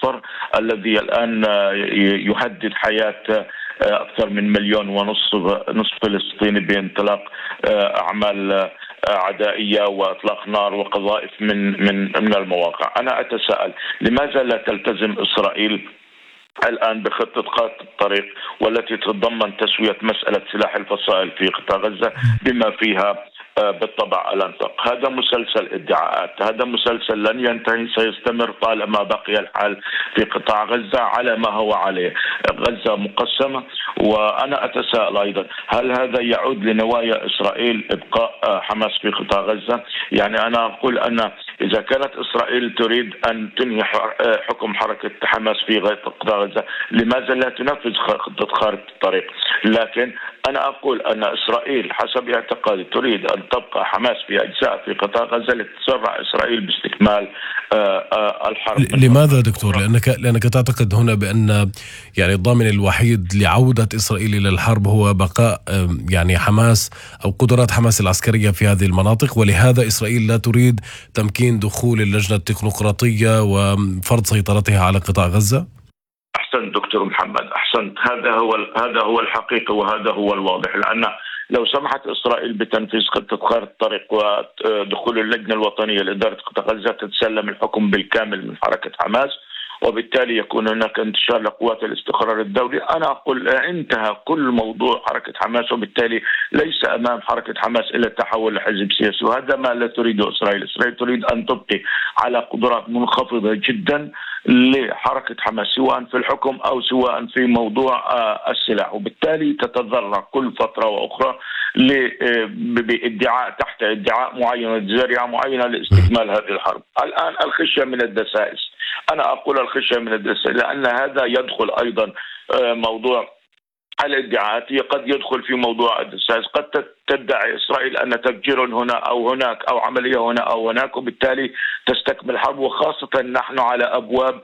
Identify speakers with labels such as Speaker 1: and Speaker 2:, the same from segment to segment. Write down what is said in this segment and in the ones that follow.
Speaker 1: المخفر الذي الآن يهدد حياة أكثر من 1.5 مليون فلسطيني بانطلاق أعمال عدائية وإطلاق نار وقذائف من المواقع. أنا أتساءل لماذا لا تلتزم إسرائيل الآن بخطة قاطع الطريق والتي تتضمن تسوية مسألة سلاح الفصائل في قطاع غزة بما فيها بالطبع الأنفاق. هذا مسلسل ادعاءات، هذا مسلسل لن ينتهي، سيستمر طالما بقي الحال في قطاع غزة على ما هو عليه. غزة مقسمة، وأنا أتساءل أيضا هل هذا يعود لنوايا إسرائيل إبقاء حماس في قطاع غزة؟ يعني أنا أقول أن إذا كانت إسرائيل تريد أن تنهي حكم حركة حماس في قطاع غزة، لماذا لا تنفذ خطة خارطة الطريق؟ لكن أنا أقول أن إسرائيل حسب اعتقادي تريد أن تبقى حماس في أجزاء في قطاع غزة لتسرع إسرائيل باستكمال الحرب.
Speaker 2: لماذا دكتور؟ لأنك تعتقد هنا بأن يعني الضامن الوحيد لعودة إسرائيل إلى الحرب هو بقاء يعني حماس أو قدرات حماس العسكرية في هذه المناطق، ولهذا إسرائيل لا تريد تمكين دخول اللجنة التكنوقراطية وفرض سيطرتها على قطاع غزة؟
Speaker 1: أحسن دكتور محمد، أحسن. هذا هو الحقيقة وهذا هو الواضح. لأن لو سمحت إسرائيل بتنفيذ خطة خارطة الطريق ودخول اللجنة الوطنية لإدارة قطاع غزة تتسلم الحكم بالكامل من حركة حماس، وبالتالي يكون هناك انتشار لقوات الاستقرار الدولي. أنا أقول انتهى كل موضوع حركة حماس، وبالتالي ليس أمام حركة حماس إلا التحول لحزب سياسي، وهذا ما لا تريده إسرائيل. إسرائيل تريد أن تبقي على قدرات منخفضة جدا لحركة حماس سواء في الحكم أو سواء في موضوع السلاح، وبالتالي تتضرع كل فترة وأخرى بادعاء تحت ادعاء معين، ذريعة معينة لاستكمال هذه الحرب. الآن الخشية من الدسائس، أنا أقول الخشية من الدسائس لأن هذا يدخل أيضا موضوع الادعاءات، قد يدخل في موضوع الدسائس. قد تدعي إسرائيل أن تفجير هنا أو هناك أو عملية هنا أو هناك، وبالتالي تستكمل الحرب، وخاصة نحن على أبواب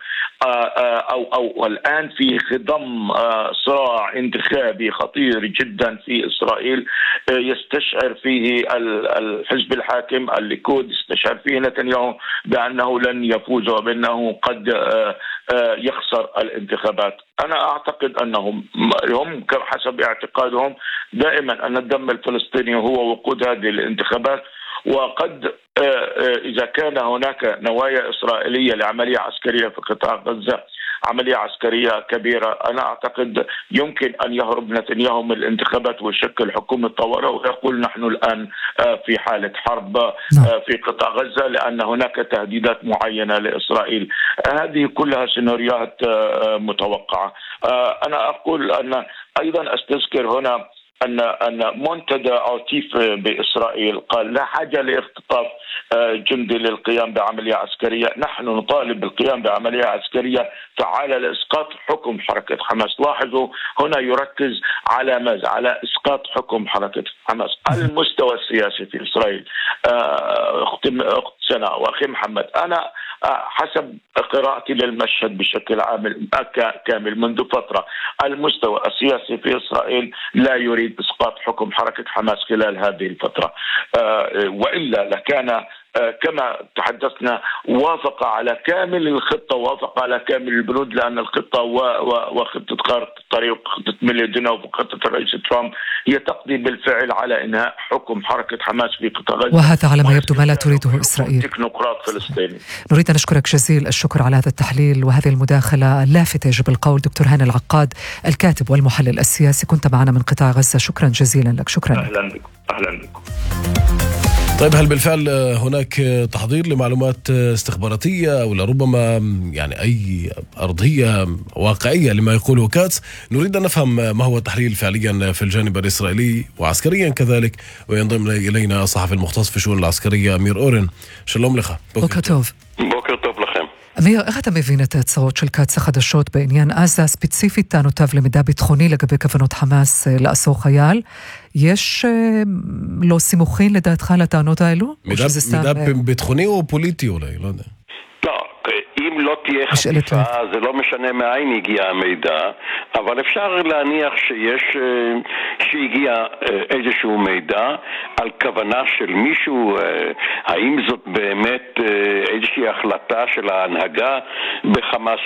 Speaker 1: أو الآن في خضم صراع انتخابي خطير جدا في إسرائيل يستشعر فيه الحزب الحاكم الليكود، يستشعر فيه نتنياهو بأنه لن يفوز وبأنه قد يخسر الانتخابات. أنا أعتقد أنهم هم حسب اعتقادهم دائما أن الدم الفلسطيني هو وقود هذه الانتخابات، وقد إذا كان هناك نوايا إسرائيلية لعملية عسكرية في قطاع غزة، عملية عسكرية كبيرة، أنا أعتقد يمكن أن يهرب نتنياهو من الانتخابات ويشكل حكومة طوارئ ويقول نحن الآن في حالة حرب في قطاع غزة لأن هناك تهديدات معينة لإسرائيل. هذه كلها سيناريوهات متوقعة. أنا أقول أن أيضا أستذكر هنا أن منتدى عوتيف بإسرائيل قال لا حاجة لاختطاف جندي للقيام بعملية عسكرية، نحن نطالب بالقيام بعملية عسكرية فعالة لإسقاط حكم حركة حماس. لاحظوا هنا يركز على ماذا؟ على إسقاط حكم حركة حماس. المستوى السياسي في إسرائيل أخت سناء وأخي محمد، أنا حسب قراءتي للمشهد بشكل كامل منذ فترة المستوى السياسي في إسرائيل لا يريد إسقاط حكم حركة حماس خلال هذه الفترة، وإلا لكان كما تحدثنا وافق على كامل الخطة، وافق على كامل البنود، لأن الخطة وخطة خارطة الطريق وخطة ميلادينا وخطة الرئيس ترامب هي تقضي بالفعل على إنهاء حكم حركة حماس في قطاع غزة،
Speaker 2: وهذا على ما يبدو ما لا تريده إسرائيل.
Speaker 1: تكنوقراط فلسطيني.
Speaker 2: نريد أن نشكرك جزيل الشكر على هذا التحليل وهذه المداخلة اللافتة يجب القول. دكتور هاني العقاد الكاتب والمحلل السياسي كنت معنا من قطاع غزة، شكرا جزيلا لك. شكرا.
Speaker 1: أهلا بكم. أهلا بكم.
Speaker 2: طيب، هل بالفعل هناك تحضير لمعلومات استخباراتية أو لربما يعني أي أرضية واقعية لما يقوله كاتس؟ نريد أن نفهم ما هو التحليل فعليا في الجانب الإسرائيلي وعسكريا كذلك، وينضم إلينا الصحفي المختص في الشؤون العسكرية أمير أورن. שלום לך.
Speaker 3: בוקר טוב. בוקר טוב לכם.
Speaker 2: אמיר, איך אתה מבין את ההצהרות של קאץ החדשות בעניין עזה, ספציפית טענותיו למידע ביטחוני לגבי כוונות חמאס לאסור חייל? יש לא סימוכין לדעתך לטענות האלו?
Speaker 3: מידע ביטחוני או פוליטי אולי? לא יודע. אם לא תהיה חשיפה, זה לא משנה מאין הגיע המידע, אבל אפשר להניח שהגיע איזשהו מידע על כוונה של מישהו. האם זאת באמת איזושהי החלטה של ההנהגה בחמאס